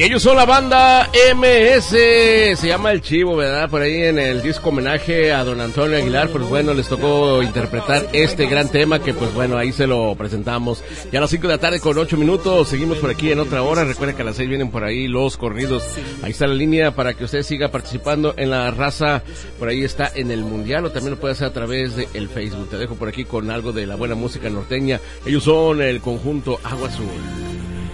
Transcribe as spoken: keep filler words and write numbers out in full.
Y ellos son la banda M S, se llama El Chivo, ¿verdad? Por ahí en el disco homenaje a don Antonio Aguilar, pues bueno, les tocó interpretar este gran tema que pues bueno, ahí se lo presentamos. Ya a las cinco de la tarde con ocho minutos, seguimos por aquí en otra hora. Recuerden que a las seis vienen por ahí los corridos. Ahí está la línea para que usted siga participando en la raza. Por ahí está en el Mundial, o también lo puede hacer a través de el Facebook. Te dejo por aquí con algo de la buena música norteña. Ellos son el conjunto Agua Azul.